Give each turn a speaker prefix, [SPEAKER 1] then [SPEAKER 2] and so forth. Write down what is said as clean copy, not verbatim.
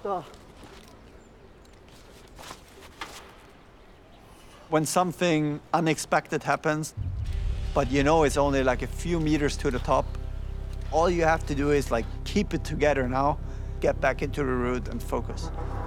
[SPEAKER 1] When something unexpected happens, but you know it's only like a few meters to the top, all you have to do is like keep it together now, get back into the route and focus.